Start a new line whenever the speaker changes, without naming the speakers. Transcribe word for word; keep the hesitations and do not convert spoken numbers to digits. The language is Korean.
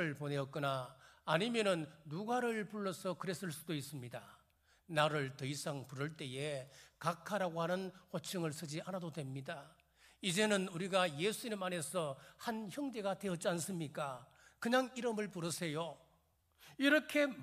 메시지를 보내었거나 아니면은 누가를 불러서 그랬을 수도 있습니다. 나를 더 이상 부를 때에 각하라고 하는 호칭을 쓰지 않아도 됩니다. 이제는 우리가 예수님 안에서 한 형제가 되었지 않습니까? 그냥 이름을 부르세요. 이렇게